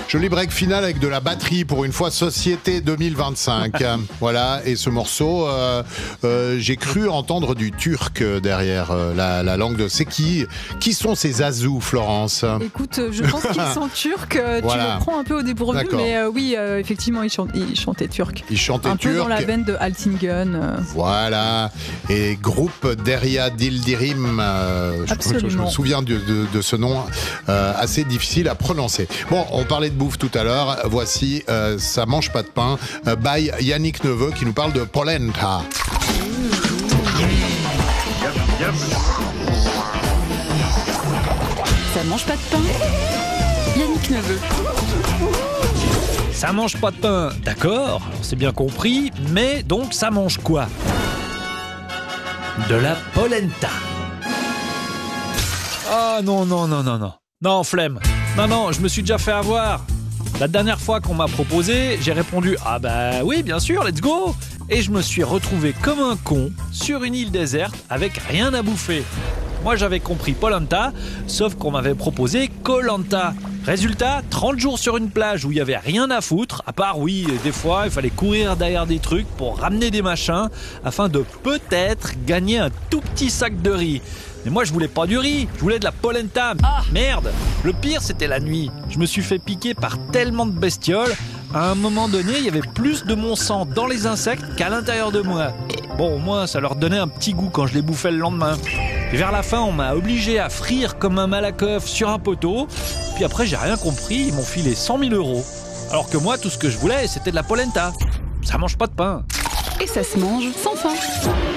Joli break final avec de la batterie pour une fois, Société 2025. Voilà, et ce morceau, j'ai cru entendre du turc derrière la langue de... C'est qui sont ces Azous, Florence? Écoute, je pense qu'ils sont turcs. Voilà. Tu me prends un peu au dépourvu, D'accord. mais oui, effectivement, ils chantaient turc. Ils chantaient Un turc. peu dans la veine de Altingen. Voilà, et groupe Derya Dildirim, je me souviens de ce nom assez difficile à prononcer. Bon, on parlait de bouffe tout à l'heure, voici Ça mange pas de pain, by Yannick Neveu qui nous parle de polenta. Ça mange pas de pain. Yannick Neveu. Ça mange pas de pain, d'accord, c'est bien compris, mais donc ça mange quoi? De la polenta. Ah non, non, flemme. Non, je me suis déjà fait avoir. La dernière fois qu'on m'a proposé, j'ai répondu « Ah bah oui, bien sûr, let's go !» Et je me suis retrouvé comme un con sur une île déserte avec rien à bouffer. Moi j'avais compris polenta, sauf qu'on m'avait proposé Koh-Lanta. Résultat, 30 jours sur une plage où il n'y avait rien à foutre, à part oui, des fois il fallait courir derrière des trucs pour ramener des machins, afin de peut-être gagner un tout petit sac de riz. Mais moi je voulais pas du riz, je voulais de la polenta. Ah merde! Le pire c'était la nuit. Je me suis fait piquer par tellement de bestioles, à un moment donné il y avait plus de mon sang dans les insectes qu'à l'intérieur de moi. Bon, au moins ça leur donnait un petit goût quand je les bouffais le lendemain. Et vers la fin on m'a obligé à frire comme un malakoff sur un poteau, puis après j'ai rien compris, ils m'ont filé 100 000 €. Alors que moi tout ce que je voulais c'était de la polenta. Ça mange pas de pain. Et ça se mange sans faim.